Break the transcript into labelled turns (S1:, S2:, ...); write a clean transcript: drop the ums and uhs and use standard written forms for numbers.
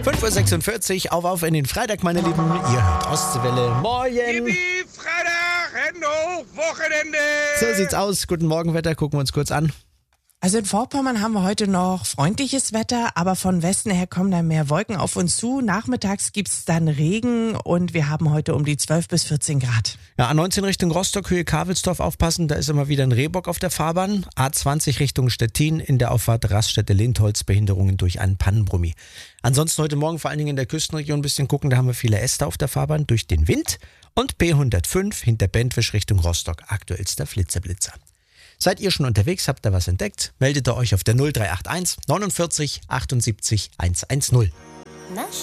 S1: 5.46 Uhr, auf in den Freitag, meine Lieben. Ihr hört Ostseewelle. Morgen!
S2: Yippie, Freitag, Hände hoch, Wochenende!
S1: So sieht's aus. Guten Morgen, Wetter. Gucken wir uns kurz an.
S3: Also in Vorpommern haben wir heute noch freundliches Wetter, aber von Westen her kommen dann mehr Wolken auf uns zu. Nachmittags gibt's dann Regen und wir haben heute um die 12 bis 14 Grad.
S1: Ja, A19 Richtung Rostock, Höhe Kavelsdorf aufpassen. Da ist immer wieder ein Rehbock auf der Fahrbahn. A20 Richtung Stettin, in der Auffahrt Raststätte Lindholz, Behinderungen durch einen Pannenbrummi. Ansonsten heute Morgen vor allen Dingen in der Küstenregion ein bisschen gucken. Da haben wir viele Äste auf der Fahrbahn durch den Wind. Und B105 hinter Bentwisch Richtung Rostock, aktuellster Flitzer. Seid ihr schon unterwegs, habt ihr was entdeckt? Meldet ihr euch auf der 0381 49 78 110.
S4: Na